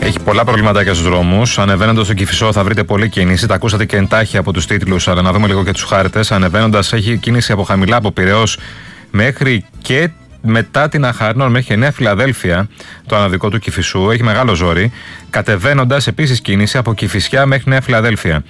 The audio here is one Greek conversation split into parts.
Έχει πολλά προβληματάκια στους δρόμους. Ανεβαίνοντας στο Κηφισό θα βρείτε πολλή κίνηση. Τα ακούσατε και εντάχει από τους τίτλους, αλλά να δούμε λίγο και τους χάρτες. Ανεβαίνοντας έχει κίνηση από χαμηλά, από Πειραιώς μέχρι και μετά την Αχαρνών, μέχρι και Νέα Φιλαδέλφια, το αναδικό του Κηφισού. Έχει μεγάλο ζόρι. Κατεβαίνοντας επίσης κίνηση από Κηφισιά μέχρι Νέα Φιλαδέλφια.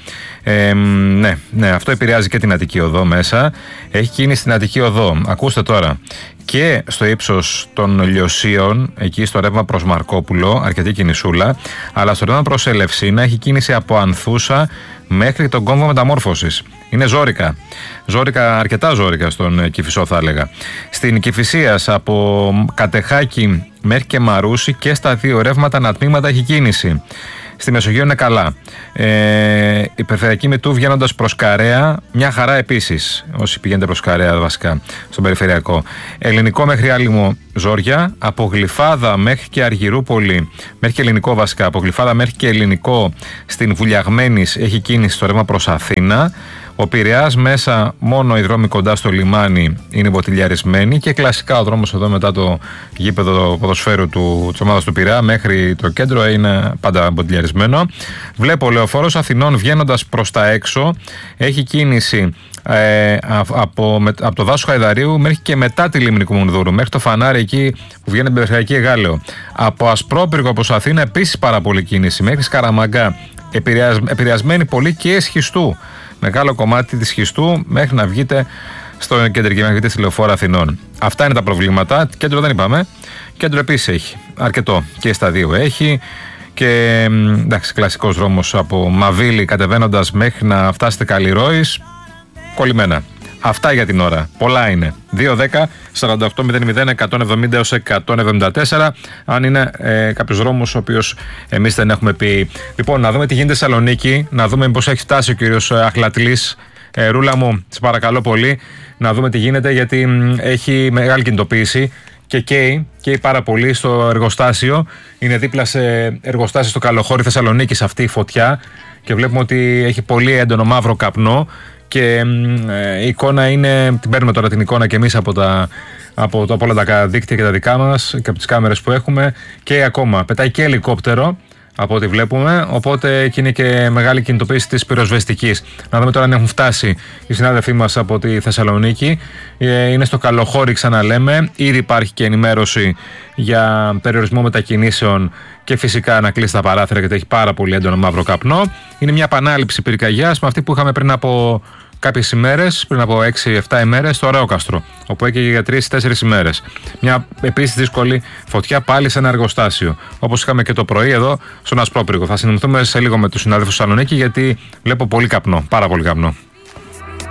Ναι, αυτό επηρεάζει και την Αττική Οδό μέσα. Έχει κίνηση στην Αττική Οδό. Ακούστε τώρα. Και στο ύψος των Λιωσίων, εκεί στο ρεύμα προς Μαρκόπουλο, αρκετή κινησούλα. Αλλά στο ρεύμα προς Ελευσίνα έχει κίνηση από Ανθούσα μέχρι τον κόμβο μεταμόρφωσης. Είναι ζόρικα. Αρκετά ζόρικα στον Κηφισό, θα έλεγα. Στην Κηφισίας από Κατεχάκη μέχρι και Μαρούσι και στα δύο ρεύματα ανατμήματα έχει κίνηση. Στη Μεσογείο είναι καλά. Η περιφερειακή Μητού βγαίνοντας προς Καρέα, μια χαρά επίσης. Όσοι πηγαίνετε προς Καρέα, βασικά, στον περιφερειακό. Ελληνικό μέχρι Άλυμο ζόρια. Από Γλυφάδα μέχρι και Αργυρούπολη, μέχρι και Ελληνικό βασικά. Από Γλυφάδα μέχρι και Ελληνικό στην Βουλιαγμένης έχει κίνηση στο ρεύμα προς Αθήνα. Ο Πειραιάς μέσα, μόνο οι δρόμοι κοντά στο λιμάνι είναι μποτιλιαρισμένοι και κλασικά ο δρόμος εδώ μετά το γήπεδο ποδοσφαίρου της ομάδας του Πειραιά μέχρι το κέντρο είναι πάντα μποτιλιαρισμένο. Βλέπω Λεωφόρος Αθηνών βγαίνοντας προς τα έξω, έχει κίνηση από το δάσο Χαϊδαρίου μέχρι και μετά τη λίμνη Κουμουνδούρου, μέχρι το φανάρι εκεί που βγαίνει την περιφερειακή Εγάλεο. Από Ασπρόπυργο προς Αθήνα επίσης πάρα πολύ κίνηση, μέχρι Σκαραμαγκά, επηρεασμένη πολύ και Σχιστού. Μεγάλο κομμάτι της Σχιστού μέχρι να βγείτε στο κεντρική, να βγείτε στη Λεωφόρο Αθηνών. Αυτά είναι τα προβλήματα. Κέντρο δεν είπαμε. Κέντρο επίσης έχει αρκετό και στα δύο έχει. Και εντάξει, κλασικός δρόμος από Μαβίλη κατεβαίνοντας μέχρι να φτάσετε Καλλιρόης. Κολλημένα. Αυτά για την ώρα. Πολλά είναι. 2-10-48-00-170 έως 174. Αν είναι κάποιος δρόμος ο οποίος εμείς δεν έχουμε πει. Λοιπόν, να δούμε τι γίνεται στη Θεσσαλονίκη. Να δούμε πώς έχει φτάσει ο κύριος Αχλατλής. Ρούλα μου, σε παρακαλώ πολύ, να δούμε τι γίνεται, γιατί έχει μεγάλη κινητοποίηση και καίει πάρα πολύ στο εργοστάσιο. Είναι δίπλα σε εργοστάσιο στο Καλοχώρι Θεσσαλονίκης αυτή η φωτιά και βλέπουμε ότι έχει πολύ έντονο μαύρο καπνό. Και η εικόνα είναι, την παίρνουμε τώρα την εικόνα και εμείς από όλα τα δίκτυα και τα δικά μας και από τις κάμερες που έχουμε, και ακόμα πετάει και ελικόπτερο από ό,τι βλέπουμε, οπότε και είναι και μεγάλη κινητοποίηση της πυροσβεστικής. Να δούμε τώρα αν έχουν φτάσει οι συνάδελφοί μας από τη Θεσσαλονίκη. Είναι στο Καλοχώρι, ξαναλέμε, ήδη υπάρχει και ενημέρωση για περιορισμό μετακινήσεων και φυσικά να κλείσει τα παράθυρα γιατί έχει πάρα πολύ έντονο μαύρο καπνό. Είναι μια επανάληψη πυρκαγιάς με αυτή που είχαμε πριν από κάποιες ημέρες, πριν από 6-7 ημέρες, στο Ρεόκαστρο, όπου έκαιγε για 3-4 ημέρες. Μια επίσης δύσκολη φωτιά πάλι σε ένα εργοστάσιο, όπως είχαμε και το πρωί εδώ στον Ασπρόπυργο. Θα συναντηθούμε σε λίγο με τους συνάδελφους Θεσσαλονίκη, γιατί βλέπω πολύ καπνό, πάρα πολύ καπνό.